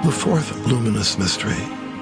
The fourth luminous mystery,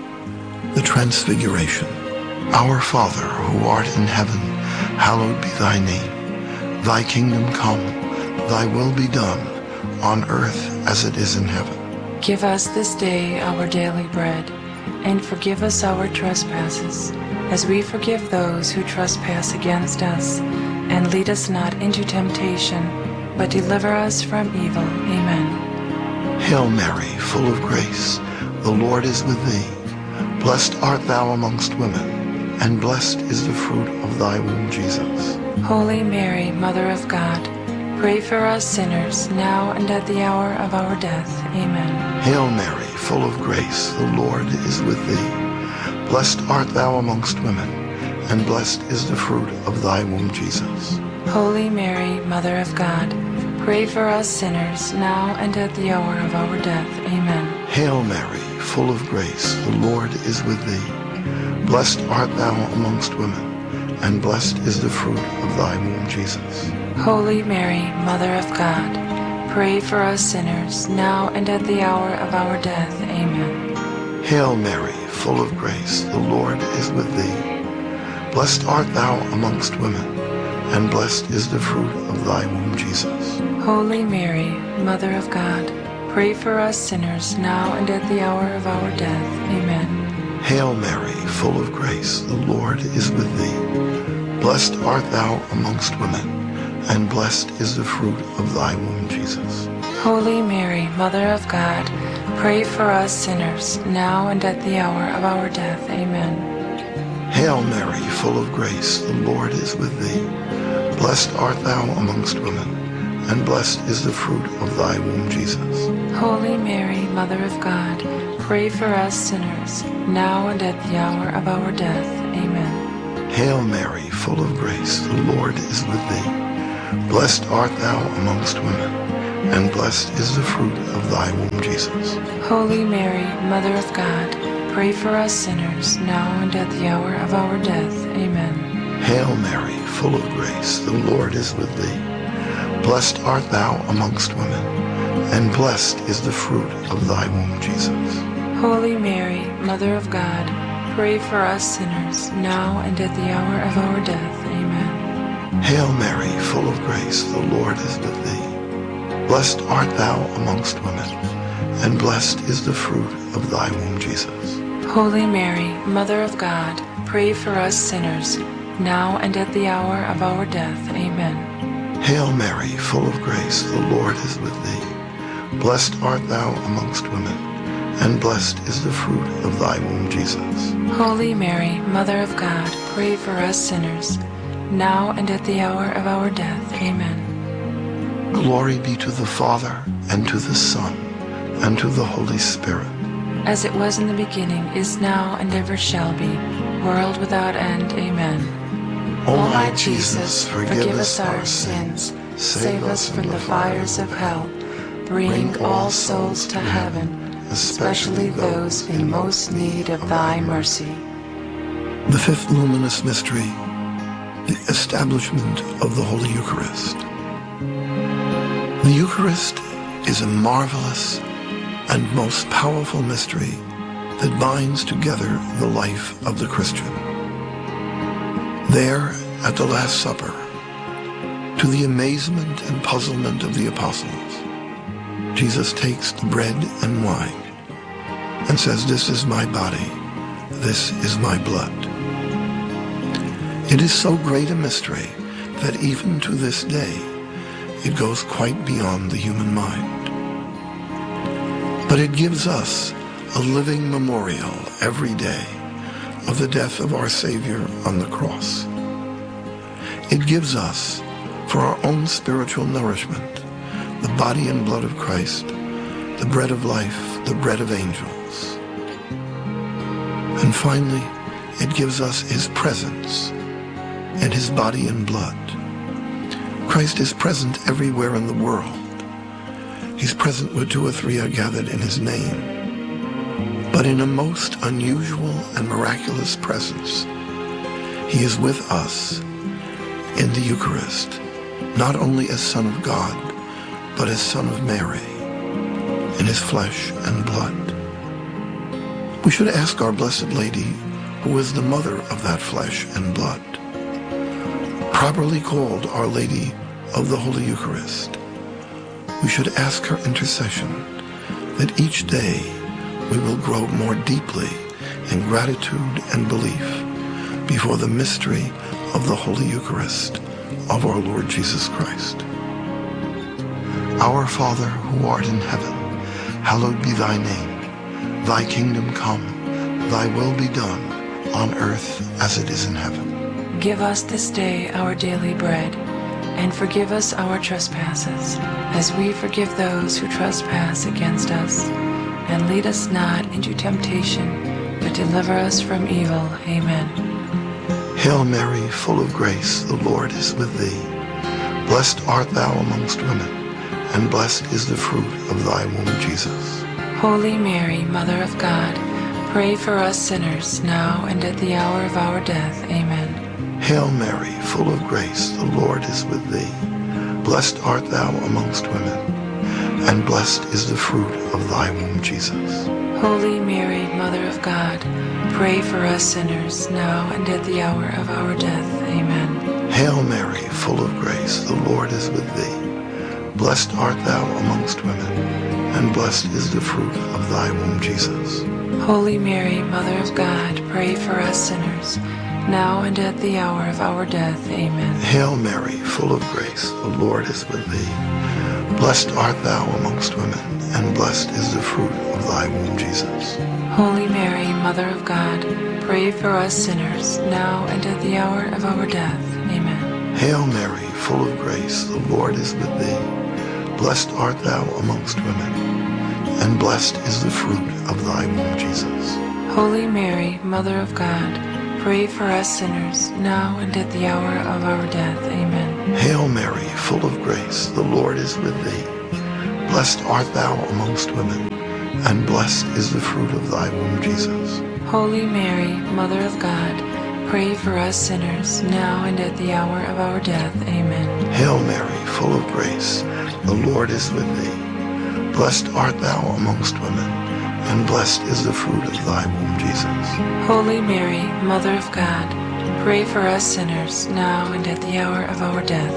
the Transfiguration. Our Father, who art in heaven, hallowed be thy name. Thy kingdom come, thy will be done, on earth as it is in heaven. Give us this day our daily bread, and forgive us our trespasses, as we forgive those who trespass against us. And lead us not into temptation, but deliver us from evil. Amen. Hail Mary, full of grace, the Lord is with thee. Blessed art thou amongst women, and blessed is the fruit of thy womb, Jesus. Holy Mary, Mother of God, pray for us sinners, now and at the hour of our death. Amen. Hail Mary, full of grace, the Lord is with thee. Blessed art thou amongst women, and blessed is the fruit of thy womb, Jesus. Holy Mary, Mother of God, pray for us sinners, now and at the hour of our death. Amen. Hail Mary, full of grace, the Lord is with thee. Blessed art thou amongst women, and blessed is the fruit of thy womb, Jesus. Holy Mary, Mother of God, pray for us sinners, now and at the hour of our death. Amen. Hail Mary, full of grace, the Lord is with thee. Blessed art thou amongst women, and blessed is the fruit of thy womb, Jesus. Holy Mary, Mother of God, pray for us sinners, now and at the hour of our death. Amen. Hail Mary, full of grace, the Lord is with thee. Blessed art thou amongst women, and blessed is the fruit of thy womb, Jesus. Holy Mary, Mother of God, pray for us sinners, now and at the hour of our death. Amen. Hail Mary, full of grace, the Lord is with thee. Blessed art thou amongst women, and blessed is the fruit of thy womb, Jesus. Holy Mary, Mother of God, pray for us sinners, now and at the hour of our death. Amen. Hail Mary, full of grace, the Lord is with thee. Blessed art thou amongst women, and blessed is the fruit of thy womb, Jesus. Holy Mary, Mother of God, pray for us sinners, now and at the hour of our death. Amen. Hail Mary, full of grace, the Lord is with thee. Blessed art thou amongst women, and blessed is the fruit of thy womb, Jesus. Holy Mary, Mother of God, pray for us sinners, now and at the hour of our death. Amen. Hail Mary, full of grace, the Lord is with thee. Blessed art thou amongst women, and blessed is the fruit of thy womb, Jesus. Holy Mary, Mother of God, pray for us sinners, now and at the hour of our death. Amen. Hail Mary, full of grace, the Lord is with thee. Blessed art thou amongst women, and blessed is the fruit of thy womb, Jesus. Holy Mary, Mother of God, pray for us sinners, now and at the hour of our death. Amen. Glory be to the Father, and to the Son, and to the Holy Spirit. As it was in the beginning, is now, and ever shall be, world without end. Amen. O my Jesus, forgive us our sins, save us from the fires of hell, bring all souls to heaven, especially those in most need of thy mercy. The fifth luminous mystery, the establishment of the Holy Eucharist. The Eucharist is a marvelous and most powerful mystery that binds together the life of the Christian. There, at the Last Supper, to the amazement and puzzlement of the apostles, Jesus takes the bread and wine and says, "This is my body, this is my blood." It is so great a mystery that even to this day, it goes quite beyond the human mind. But it gives us a living memorial every day of the death of our Savior on the cross. It gives us, for our own spiritual nourishment, the body and blood of Christ, the bread of life, the bread of angels. And finally, it gives us his presence and his body and blood. Christ is present everywhere in the world. He's present where two or three are gathered in his name. But in a most unusual and miraculous presence, he is with us in the Eucharist, not only as Son of God, but as Son of Mary, in his flesh and blood. We should ask our Blessed Lady, who is the mother of that flesh and blood, properly called Our Lady of the Holy Eucharist. We should ask her intercession that each day we will grow more deeply in gratitude and belief before the mystery of the Holy Eucharist of our Lord Jesus Christ. Our Father, who art in heaven, hallowed be thy name. Thy kingdom come, thy will be done, on earth as it is in heaven. Give us this day our daily bread, and forgive us our trespasses, as we forgive those who trespass against us. And lead us not into temptation, but deliver us from evil. Amen. Hail Mary, full of grace, the Lord is with thee. Blessed art thou amongst women, and blessed is the fruit of thy womb, Jesus. Holy Mary, Mother of God, pray for us sinners, now and at the hour of our death. Amen. Hail Mary, full of grace, the Lord is with thee. Blessed art thou amongst women, and blessed is the fruit of thy womb, Jesus. Holy Mary, Mother of God, pray for us sinners, now and at the hour of our death. Amen. Hail Mary, full of grace, the Lord is with thee. Blessed art thou amongst women, and blessed is the fruit of thy womb, Jesus. Holy Mary, Mother of God, pray for us sinners, now and at the hour of our death. Amen. Hail Mary, full of grace, the Lord is with thee. Blessed art thou amongst women, and blessed is the fruit of thy womb, Jesus. Holy Mary, Mother of God, pray for us sinners, now and at the hour of our death. Amen. Hail Mary, full of grace, the Lord is with thee. Blessed art thou amongst women, and blessed is the fruit of thy womb, Jesus. Holy Mary, Mother of God, pray for us sinners, now and at the hour of our death. Amen. Hail Mary, full of grace, the Lord is with thee. Blessed art thou amongst women, and blessed is the fruit of thy womb, Jesus. Holy Mary, Mother of God, pray for us sinners, now and at the hour of our death. Amen. Hail Mary, full of grace, the Lord is with thee. Blessed art thou amongst women, and blessed is the fruit of thy womb, Jesus. Holy Mary, Mother of God, pray for us sinners, now and at the hour of our death.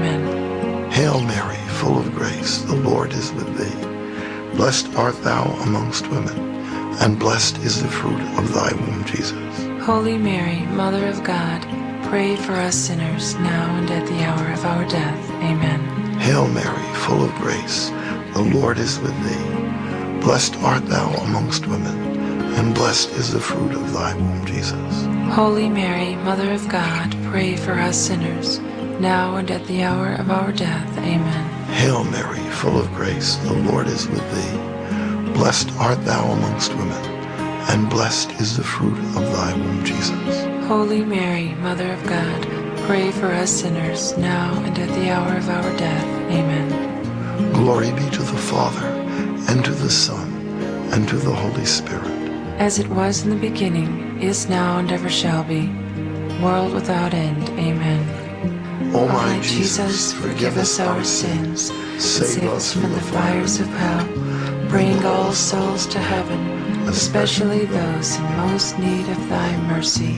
Amen. Hail Mary, full of grace, the Lord is with thee. Blessed art thou amongst women, and blessed is the fruit of thy womb, Jesus. Holy Mary, Mother of God, pray for us sinners, now and at the hour of our death. Amen. Hail Mary, full of grace, the Lord is with thee. Blessed art thou amongst women, and blessed is the fruit of thy womb, Jesus. Holy Mary, Mother of God, pray for us sinners, now and at the hour of our death. Amen. Hail Mary, full of grace, the Lord is with thee. Blessed art thou amongst women, and blessed is the fruit of thy womb, Jesus. Holy Mary, Mother of God, pray for us sinners, now and at the hour of our death. Amen. Glory be to the Father, and to the Son, and to the Holy Spirit. As it was in the beginning, is now, and ever shall be, world without end. Amen. O my Jesus, forgive us our sins, save us from the fires of hell, bring all souls to heaven, especially those in most need of thy mercy.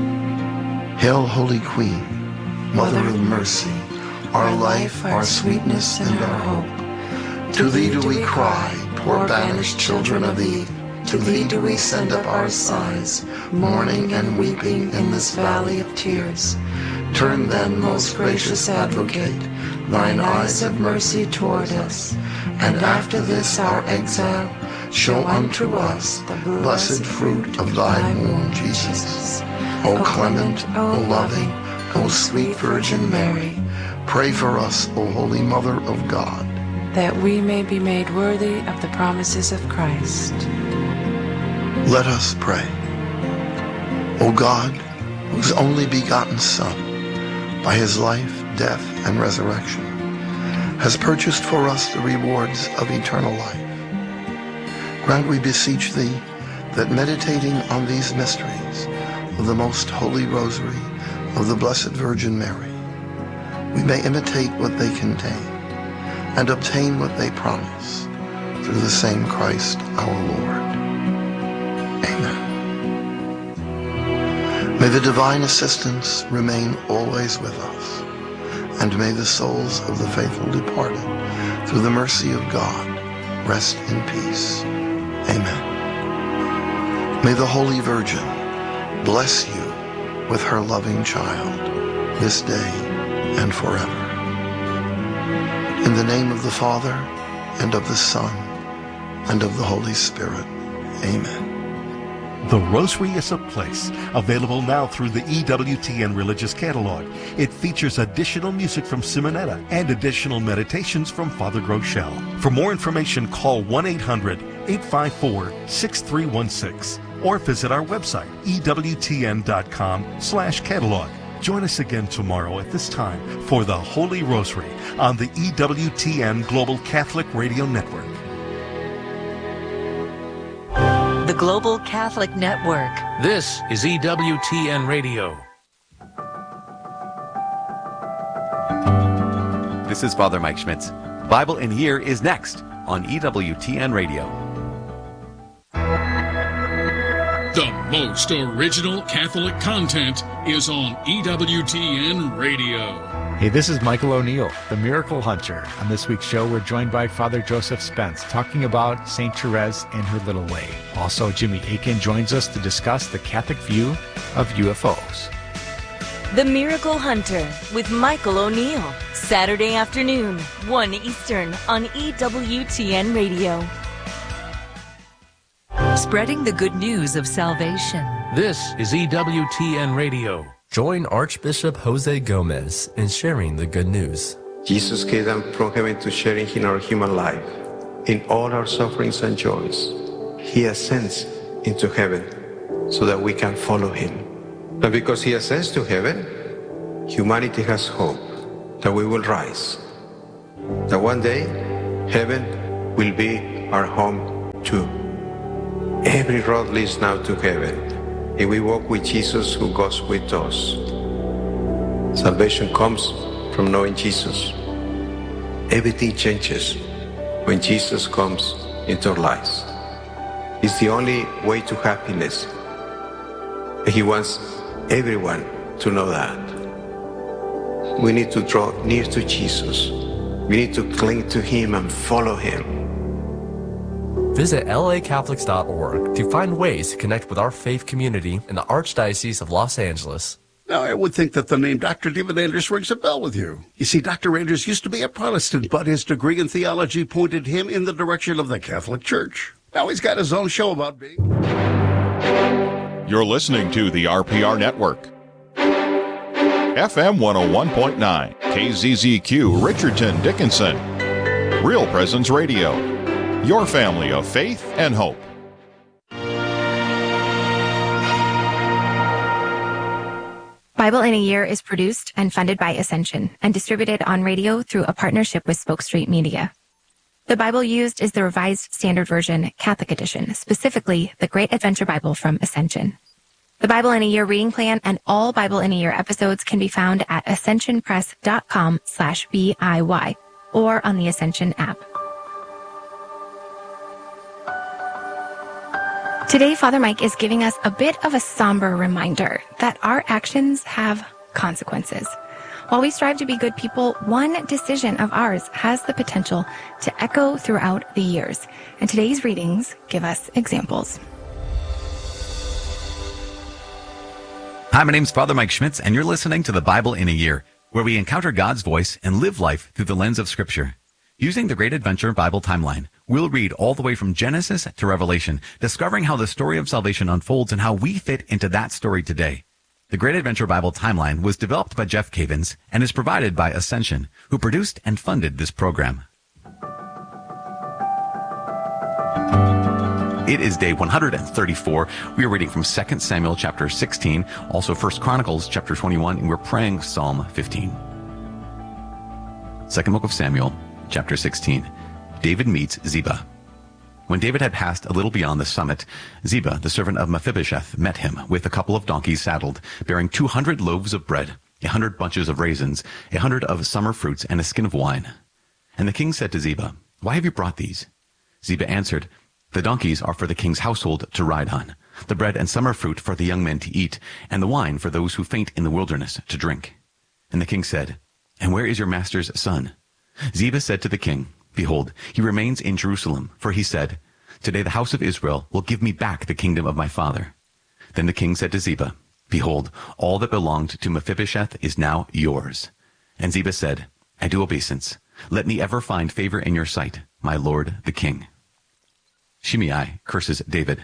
Hail, Holy Queen, Mother of mercy, our life, our sweetness, and our hope. To thee do we cry, poor banished children of Eve. To thee do we send up our sighs, mourning and weeping in this valley of tears. Turn then, most gracious Advocate, thine eyes of mercy toward us, and after this our exile, show unto us the blessed fruit of thy womb, Jesus. O clement, O loving, O sweet Virgin Mary, pray for us, O Holy Mother of God, that we may be made worthy of the promises of Christ. Let us pray. O God, whose only begotten Son, by his life, death, and resurrection, has purchased for us the rewards of eternal life, grant, we beseech thee, that meditating on these mysteries of the most holy rosary of the Blessed Virgin Mary, we may imitate what they contain and obtain what they promise, through the same Christ our Lord. Amen. May the divine assistance remain always with us, and may the souls of the faithful departed, through the mercy of God, rest in peace. Amen. May the Holy Virgin bless you with her loving child, this day and forever. In the name of the Father, and of the Son, and of the Holy Spirit. Amen. The Rosary is a Place, available now through the EWTN Religious Catalog. It features additional music from Simonetta and additional meditations from Father Groeschel. For more information, call 1-800-854-6316 or visit our website, ewtn.com/catalog. Join us again tomorrow at this time for the Holy Rosary on the EWTN Global Catholic Radio Network. The Global Catholic Network. This is EWTN Radio. This is Father Mike Schmitz. Bible in Here is next on EWTN Radio. The most original Catholic content is on EWTN Radio. Hey, this is Michael O'Neill, the Miracle Hunter. On this week's show, we're joined by Father Joseph Spence, talking about St. Therese and her little way. Also, Jimmy Akin joins us to discuss the Catholic view of UFOs. The Miracle Hunter with Michael O'Neill. Saturday afternoon, 1 Eastern on EWTN Radio. Spreading the good news of salvation. This is EWTN Radio. Join Archbishop Jose Gomez in sharing the good news. Jesus came down from heaven to sharing in our human life, in all our sufferings and joys. He ascends into heaven so that we can follow him. And because he ascends to heaven, humanity has hope that we will rise. That one day, heaven will be our home too. Every road leads now to heaven. If we walk with Jesus who goes with us. Salvation comes from knowing Jesus. Everything changes when Jesus comes into our lives. It's the only way to happiness. And he wants everyone to know that. We need to draw near to Jesus. We need to cling to him and follow him. Visit lacatholics.org to find ways to connect with our faith community in the Archdiocese of Los Angeles. Now, I would think that the name Dr. David Anders rings a bell with you. You see, Dr. Anders used to be a Protestant, but his degree in theology pointed him in the direction of the Catholic Church. Now he's got his own show about being... You're listening to the RPR Network. FM 101.9, KZZQ, Richardson, Dickinson. Real Presence Radio. Your family of faith and hope. Bible in a Year is produced and funded by Ascension and distributed on radio through a partnership with Spoke Street Media. The Bible used is the Revised Standard Version Catholic Edition, specifically the Great Adventure Bible from Ascension. The Bible in a Year reading plan and all Bible in a Year episodes can be found at ascensionpress.com/BIY or on the Ascension app. Today, Father Mike is giving us a bit of a somber reminder that our actions have consequences. While we strive to be good people, one decision of ours has the potential to echo throughout the years. And today's readings give us examples. Hi, my name's Father Mike Schmitz, and you're listening to the Bible in a Year, where we encounter God's voice and live life through the lens of Scripture. Using the Great Adventure Bible timeline, we'll read all the way from Genesis to Revelation, discovering how the story of salvation unfolds and how we fit into that story today. The Great Adventure Bible timeline was developed by Jeff Cavins and is provided by Ascension, who produced and funded this program. It is day 134. We are reading from 2 Samuel chapter 16, also 1 Chronicles chapter 21, and we're praying Psalm 15. Second book of Samuel, chapter 16. David meets Ziba. When David had passed a little beyond the summit, Ziba, the servant of Mephibosheth, met him with a couple of donkeys saddled, bearing 200 loaves of bread, 100 bunches of raisins, 100 of summer fruits, and a skin of wine. And the king said to Ziba, "Why have you brought these?" Ziba answered, "The donkeys are for the king's household to ride on. the bread and summer fruit for the young men to eat, and the wine for those who faint in the wilderness to drink. And the king said, And where is your master's son? Ziba said to the king, Behold, he remains in Jerusalem, for he said, Today the house of Israel will give me back the kingdom of my father. Then the king said to Ziba, Behold, all that belonged to Mephibosheth is now yours. And Ziba said, I do obeisance. Let me ever find favor in your sight, my lord the king. Shimei curses David.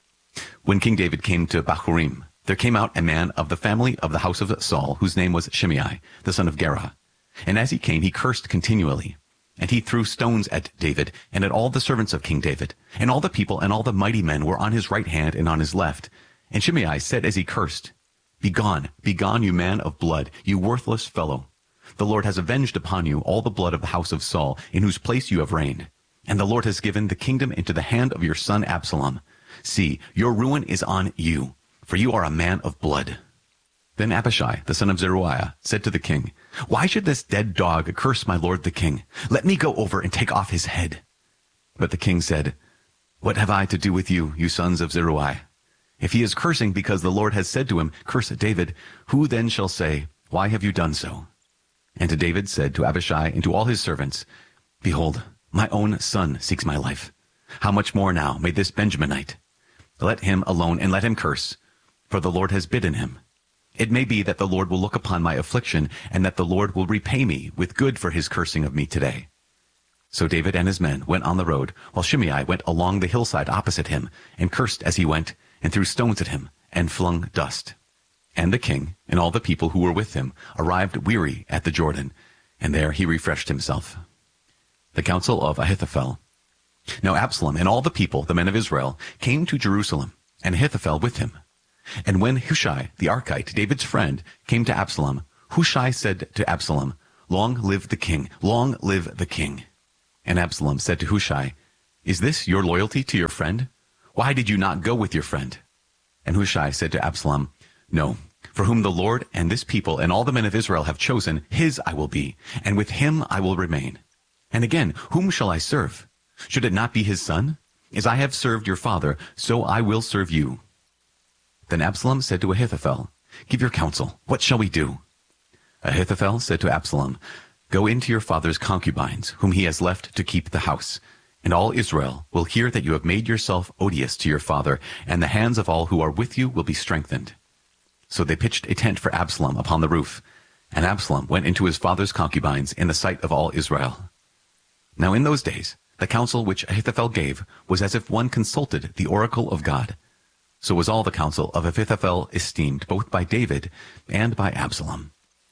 When King David came to Bahurim, there came out a man of the family of the house of Saul, whose name was Shimei, the son of Gera. And as he came, he cursed continually. And he threw stones at David, and at all the servants of King David. And all the people and all the mighty men were on his right hand and on his left. And Shimei said as he cursed, Begone, begone, you man of blood, you worthless fellow. The Lord has avenged upon you all the blood of the house of Saul, in whose place you have reigned. And the Lord has given the kingdom into the hand of your son Absalom. See, your ruin is on you, for you are a man of blood. Then Abishai, the son of Zeruiah, said to the king, Why should this dead dog curse my lord the king? Let me go over and take off his head. But the king said, What have I to do with you, you sons of Zeruiah? If he is cursing because the Lord has said to him, Curse David, who then shall say, Why have you done so? And David said to Abishai and to all his servants, Behold, my own son seeks my life. How much more now may this Benjaminite? Let him alone and let him curse, for the Lord has bidden him. It may be that the Lord will look upon my affliction, and that the Lord will repay me with good for his cursing of me today. So David and his men went on the road, while Shimei went along the hillside opposite him, and cursed as he went, and threw stones at him, and flung dust. And the king, and all the people who were with him, arrived weary at the Jordan, and there he refreshed himself. The counsel of Ahithophel. Now Absalom and all the people, the men of Israel, came to Jerusalem, and Ahithophel with him. And when Hushai, the Archite, David's friend, came to Absalom, Hushai said to Absalom, Long live the king, long live the king. And Absalom said to Hushai, Is this your loyalty to your friend? Why did you not go with your friend? And Hushai said to Absalom, No, for whom the Lord and this people and all the men of Israel have chosen, his I will be, and with him I will remain. And again, whom shall I serve? Should it not be his son? As I have served your father, so I will serve you. Then Absalom said to Ahithophel, Give your counsel. What shall we do? Ahithophel said to Absalom, Go into your father's concubines, whom he has left to keep the house. And all Israel will hear that you have made yourself odious to your father, and the hands of all who are with you will be strengthened. So they pitched a tent for Absalom upon the roof, and Absalom went into his father's concubines in the sight of all Israel. Now in those days, the counsel which Ahithophel gave was as if one consulted the oracle of God. So was all the counsel of Ahithophel esteemed, both by David and by Absalom.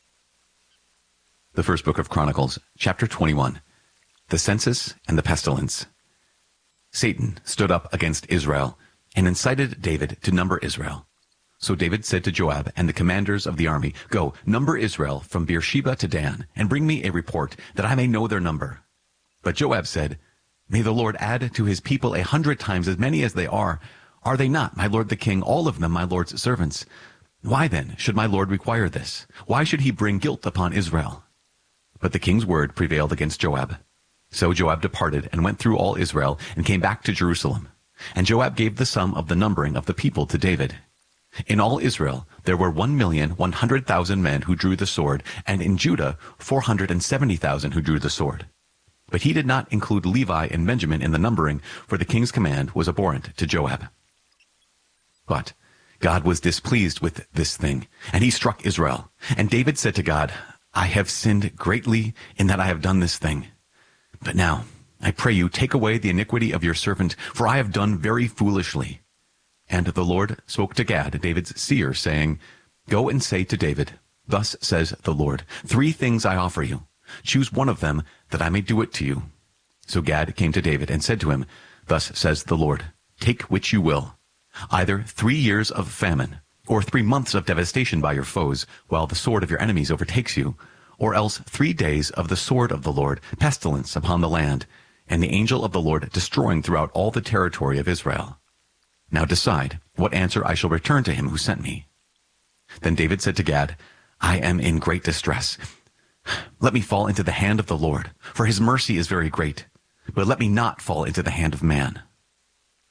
The first book of Chronicles, chapter 21. The census and the pestilence. Satan stood up against Israel and incited David to number Israel. So David said to Joab and the commanders of the army, Go, number Israel from Beersheba to Dan, and bring me a report, that I may know their number. But Joab said, May the Lord add to his people 100 times as many as they are. Are they not, my lord the king, all of them my lord's servants? Why then should my lord require this? Why should he bring guilt upon Israel? But the king's word prevailed against Joab. So Joab departed and went through all Israel and came back to Jerusalem. And Joab gave the sum of the numbering of the people to David. In all Israel there were 1,100,000 men who drew the sword, and in Judah 470,000 who drew the sword. But he did not include Levi and Benjamin in the numbering, for the king's command was abhorrent to Joab. But God was displeased with this thing, and he struck Israel. And David said to God, I have sinned greatly in that I have done this thing. But now, I pray you, take away the iniquity of your servant, for I have done very foolishly. And the Lord spoke to Gad, David's seer, saying, Go and say to David, Thus says the Lord, 3 things I offer you. Choose one of them, that I may do it to you. So Gad came to David and said to him, Thus says the Lord, Take which you will, either 3 years of famine, or 3 months of devastation by your foes, while the sword of your enemies overtakes you, or else 3 days of the sword of the Lord, pestilence upon the land, and the angel of the Lord destroying throughout all the territory of Israel. Now decide what answer I shall return to him who sent me. Then David said to Gad, I am in great distress. Let me fall into the hand of the Lord, for his mercy is very great, but let me not fall into the hand of man.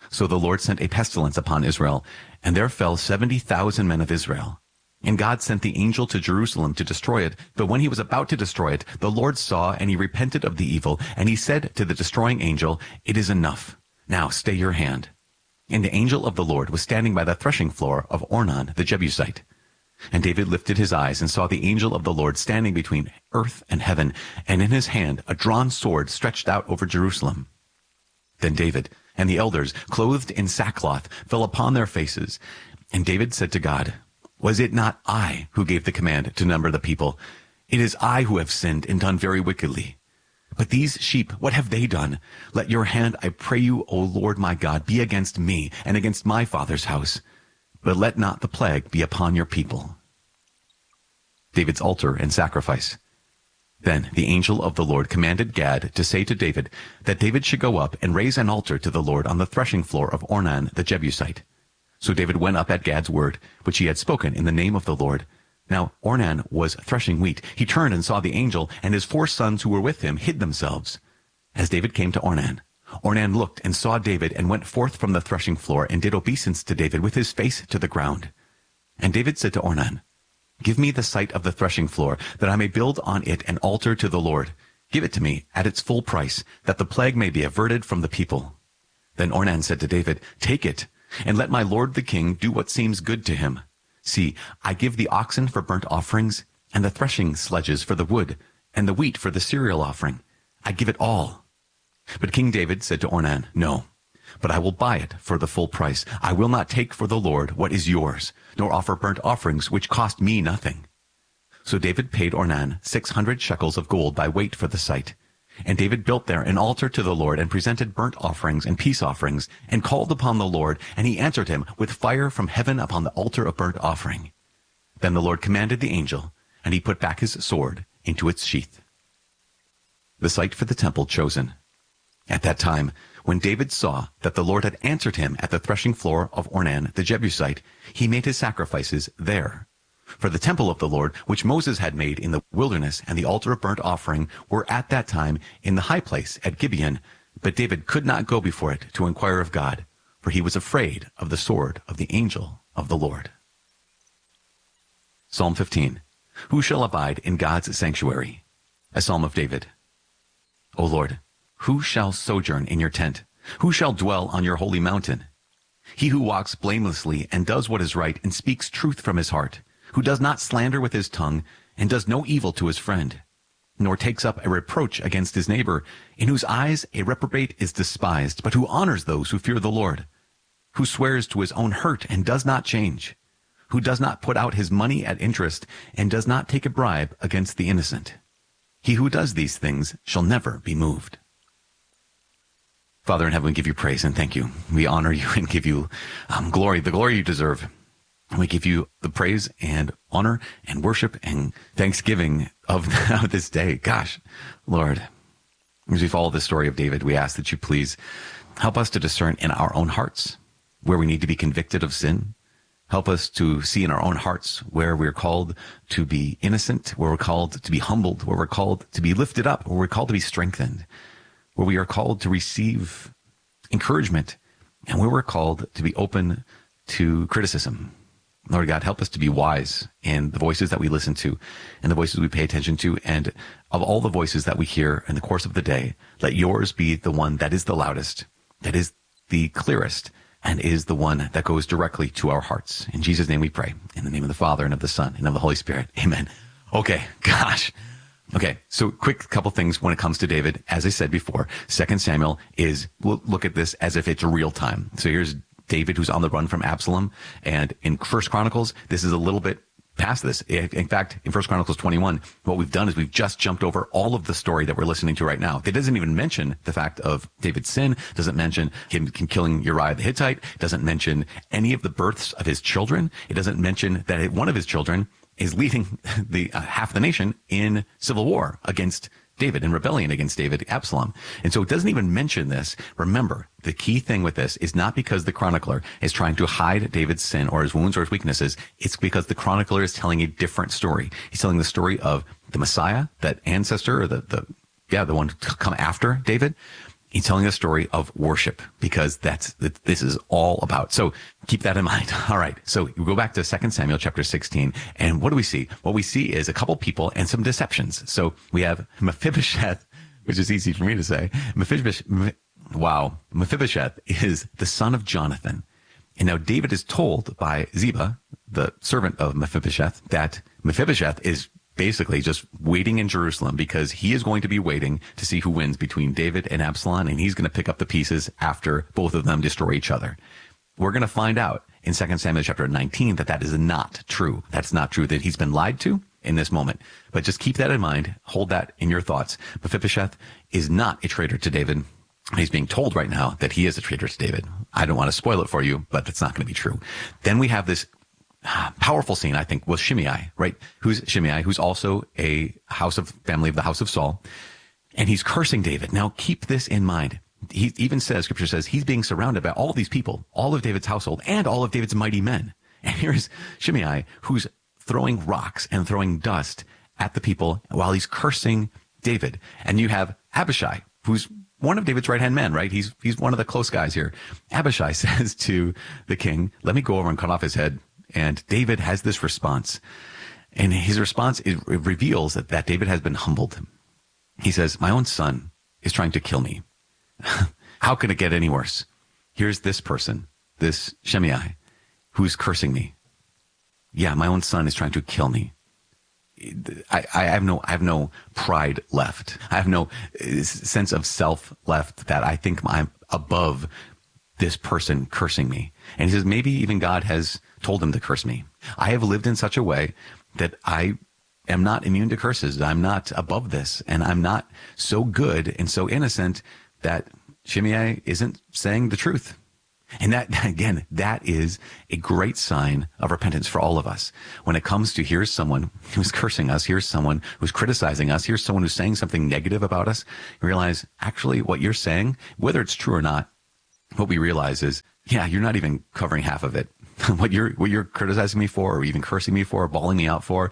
So the Lord sent a pestilence upon Israel, and there fell 70,000 men of Israel. And God sent the angel to Jerusalem to destroy it. But when he was about to destroy it, the Lord saw, and he repented of the evil. And he said to the destroying angel, "It is enough. Now stay your hand." And the angel of the Lord was standing by the threshing floor of Ornan the Jebusite. And David lifted his eyes and saw the angel of the Lord standing between earth and heaven, and in his hand a drawn sword stretched out over Jerusalem. Then David and the elders, clothed in sackcloth, fell upon their faces. And David said to God, "Was it not I who gave the command to number the people? It is I who have sinned and done very wickedly. But these sheep, what have they done? Let your hand, I pray you, O Lord my God, be against me and against my father's house. But let not the plague be upon your people." David's altar and sacrifice. Then the angel of the Lord commanded Gad to say to David that David should go up and raise an altar to the Lord on the threshing floor of Ornan the Jebusite. So David went up at Gad's word, which he had spoken in the name of the Lord. Now Ornan was threshing wheat. He turned and saw the angel, and his 4 sons who were with him hid themselves. As David came to Ornan, Ornan looked and saw David and went forth from the threshing floor and did obeisance to David with his face to the ground. And David said to Ornan, "Give me the site of the threshing floor, that I may build on it an altar to the Lord. Give it to me at its full price, that the plague may be averted from the people." Then Ornan said to David, "Take it, and let my lord the king do what seems good to him. See, I give the oxen for burnt offerings, and the threshing sledges for the wood, and the wheat for the cereal offering. I give it all." But King David said to Ornan, "No, but I will buy it for the full price. I will not take for the Lord what is yours, nor offer burnt offerings which cost me nothing." So David paid Ornan 600 shekels of gold by weight for the site. And David built there an altar to the Lord and presented burnt offerings and peace offerings and called upon the Lord, and he answered him with fire from heaven upon the altar of burnt offering. Then the Lord commanded the angel, and he put back his sword into its sheath. The site for the temple chosen. At that time, when David saw that the Lord had answered him at the threshing floor of Ornan the Jebusite, he made his sacrifices there. For the temple of the Lord, which Moses had made in the wilderness, and the altar of burnt offering were at that time in the high place at Gibeon, but David could not go before it to inquire of God, for he was afraid of the sword of the angel of the Lord. Psalm 15. Who shall abide in God's sanctuary? A psalm of David. O Lord, who shall sojourn in your tent? Who shall dwell on your holy mountain? He who walks blamelessly and does what is right and speaks truth from his heart, who does not slander with his tongue and does no evil to his friend, nor takes up a reproach against his neighbor, in whose eyes a reprobate is despised, but who honors those who fear the Lord, who swears to his own hurt and does not change, who does not put out his money at interest and does not take a bribe against the innocent. He who does these things shall never be moved. Father in heaven, we give you praise and thank you. We honor you and give you glory, the glory you deserve. We give you the praise and honor and worship and thanksgiving of this day. Gosh, Lord, as we follow the story of David, we ask that you please help us to discern in our own hearts where we need to be convicted of sin. Help us to see in our own hearts where we're called to be innocent, where we're called to be humbled, where we're called to be lifted up, where we're called to be strengthened, where we are called to receive encouragement, and where we're called to be open to criticism. Lord God, help us to be wise in the voices that we listen to and the voices we pay attention to. And of all the voices that we hear in the course of the day, let yours be the one that is the loudest, that is the clearest, and is the one that goes directly to our hearts. In Jesus' name we pray. In the name of the Father, and of the Son, and of the Holy Spirit. Amen. Okay, gosh. Okay, so quick couple things when it comes to David. As I said before, 2 Samuel we'll look at this as if it's real time. So here's David, who's on the run from Absalom. And in 1 Chronicles, this is a little bit past this. In fact, in 1 Chronicles 21, what we've done is we've just jumped over all of the story that we're listening to right now. It doesn't even mention the fact of David's sin, doesn't mention him killing Uriah the Hittite, doesn't mention any of the births of his children. It doesn't mention that one of his children is leading the half the nation in civil war against David, in rebellion against David, Absalom. And so it doesn't even mention this. Remember, the key thing with this is not because the chronicler is trying to hide David's sin or his wounds or his weaknesses. It's because the chronicler is telling a different story. He's telling the story of the Messiah, that ancestor, or the one to come after David. He's telling a story of worship because this is all about. So keep that in mind. All right. So we go back to 2 Samuel chapter 16. And what do we see? What we see is a couple people and some deceptions. So we have Mephibosheth, which is easy for me to say. Mephibosheth is the son of Jonathan. And now David is told by Ziba, the servant of Mephibosheth, that Mephibosheth is basically just waiting in Jerusalem because he is going to be waiting to see who wins between David and Absalom, and he's going to pick up the pieces after both of them destroy each other. We're going to find out in 2 Samuel chapter 19 that is not true. That's not true, that he's been lied to in this moment. But just keep that in mind. Hold that in your thoughts. Mephibosheth is not a traitor to David. He's being told right now that he is a traitor to David. I don't want to spoil it for you, but that's not going to be true. Then we have this powerful scene, I think, was Shimei, right? Who's Shimei, who's also a family of the house of Saul. And he's cursing David. Now keep this in mind. He even says, scripture says, he's being surrounded by all of these people, all of David's household, and all of David's mighty men. And here's Shimei, who's throwing rocks and throwing dust at the people while he's cursing David. And you have Abishai, who's one of David's right-hand men, right? He's one of the close guys here. Abishai says to the king, let me go over and cut off his head. And David has this response. And his response, it reveals that David has been humbled. He says, my own son is trying to kill me. How could it get any worse? Here's this person, this Shimei, who's cursing me. Yeah, my own son is trying to kill me. I have no pride left. I have no sense of self left that I think I'm above this person cursing me. And he says, maybe even God has told him to curse me. I have lived in such a way that I am not immune to curses. I'm not above this, and I'm not so good and so innocent that Shimei isn't saying the truth. And that, again, that is a great sign of repentance for all of us. When it comes to here's someone who's cursing us, here's someone who's criticizing us, here's someone who's saying something negative about us, you realize actually what you're saying, whether it's true or not, what we realize is, yeah, you're not even covering half of it. What you're criticizing me for, or even cursing me for, or bawling me out for,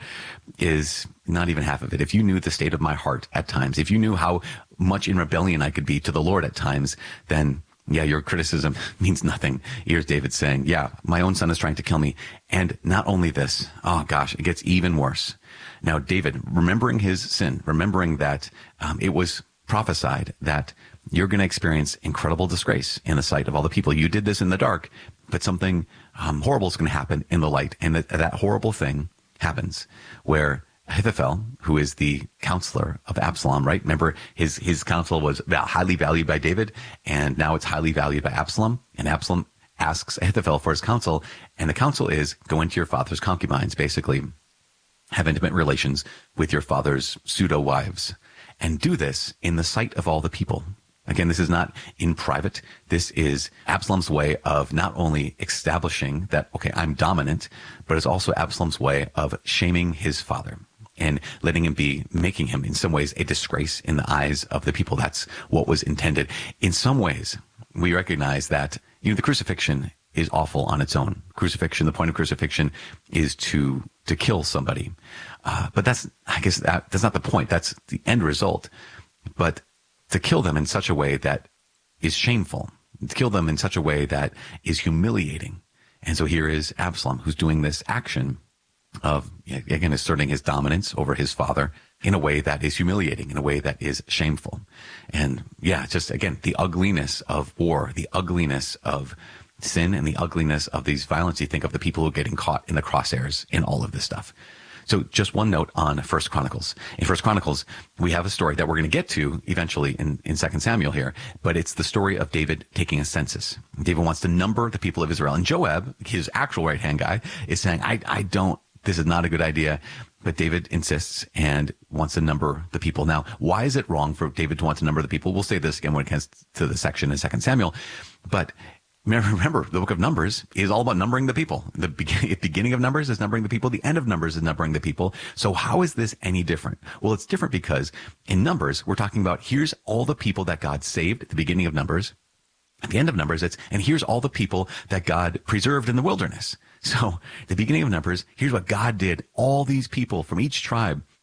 is not even half of it. If you knew the state of my heart at times, if you knew how much in rebellion I could be to the Lord at times, then yeah, your criticism means nothing. Here's David saying, yeah, my own son is trying to kill me. And not only this, oh gosh, it gets even worse. Now, David, remembering his sin, remembering that it was prophesied that you're going to experience incredible disgrace in the sight of all the people. You did this in the dark, but something horrible is going to happen in the light. And that horrible thing happens where Ahithophel, who is the counselor of Absalom, right? Remember, his counsel was highly valued by David, and now it's highly valued by Absalom. And Absalom asks Ahithophel for his counsel, and the counsel is go into your father's concubines, basically have intimate relations with your father's pseudo-wives, and do this in the sight of all the people. Again, this is not in private. This is Absalom's way of not only establishing that, okay, I'm dominant, but it's also Absalom's way of shaming his father and letting him making him in some ways a disgrace in the eyes of the people. That's what was intended. In some ways, we recognize that, the crucifixion is awful on its own. Crucifixion, the point of crucifixion is to kill somebody. But that's not the point. That's the end result. But to kill them in such a way that is shameful, to kill them in such a way that is humiliating. And so here is Absalom, who's doing this action of, again, asserting his dominance over his father in a way that is humiliating, in a way that is shameful. And just again, the ugliness of war, the ugliness of sin, and the ugliness of these violence. You think of the people who are getting caught in the crosshairs in all of this stuff. So just one note on 1 Chronicles. In 1 Chronicles, we have a story that we're going to get to eventually in 2 Samuel here, but it's the story of David taking a census. David wants to number the people of Israel. And Joab, his actual right-hand guy, is saying, this is not a good idea. But David insists and wants to number the people. Now, why is it wrong for David to want to number the people? We'll say this again when it comes to the section in 2 Samuel. But remember, the book of Numbers is all about numbering the people. The beginning of Numbers is numbering the people. The end of Numbers is numbering the people. So how is this any different? Well, it's different because in Numbers, we're talking about here's all the people that God saved at the beginning of Numbers. At the end of Numbers, and here's all the people that God preserved in the wilderness. So the beginning of Numbers, here's what God did. All these people from each tribe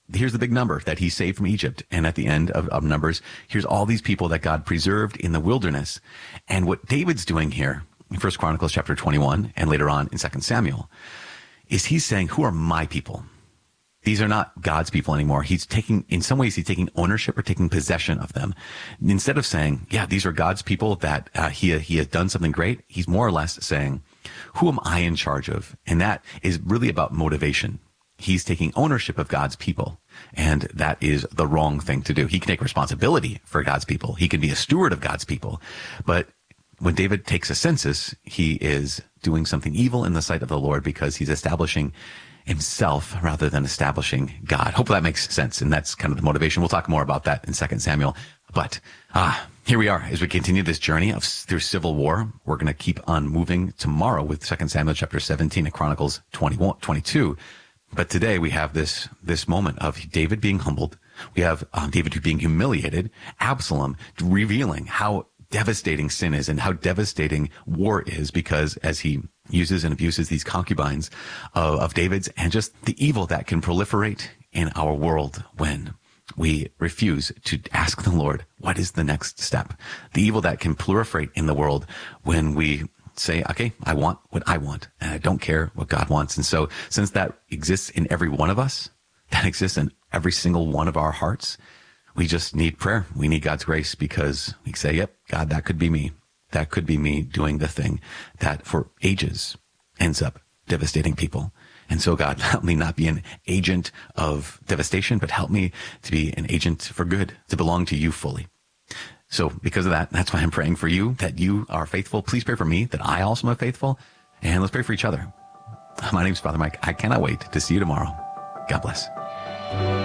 here's the big number that he saved from Egypt. And at the end of Numbers, here's all these people that God preserved in the wilderness. And what David's doing here in 1 Chronicles chapter 21 and later on in 2 Samuel is he's saying, who are my people? These are not God's people anymore. He's taking ownership or taking possession of them. Instead of saying, yeah, these are God's people that he has done something great, he's more or less saying, who am I in charge of? And that is really about motivation. He's taking ownership of God's people, and that is the wrong thing to do. He can take responsibility for God's people. He can be a steward of God's people. But when David takes a census, he is doing something evil in the sight of the Lord because he's establishing himself rather than establishing God. Hopefully that makes sense, and that's kind of the motivation. We'll talk more about that in 2 Samuel. But here we are as we continue this journey through civil war. We're going to keep on moving tomorrow with 2 Samuel chapter 17 and Chronicles 22. But today we have this moment of David being humbled. We have David being humiliated, Absalom revealing how devastating sin is and how devastating war is, because as he uses and abuses these concubines of David's, and just the evil that can proliferate in our world when we refuse to ask the Lord, what is the next step? The evil that can proliferate in the world when we say, okay, I want what I want, and I don't care what God wants. And so since that exists in every one of us, that exists in every single one of our hearts, we just need prayer. We need God's grace, because we say, yep, God, that could be me. That could be me doing the thing that for ages ends up devastating people. And so God, help me not be an agent of devastation, but help me to be an agent for good, to belong to you fully. So because of that, that's why I'm praying for you, that you are faithful. Please pray for me, that I also am faithful. And let's pray for each other. My name is Father Mike. I cannot wait to see you tomorrow. God bless.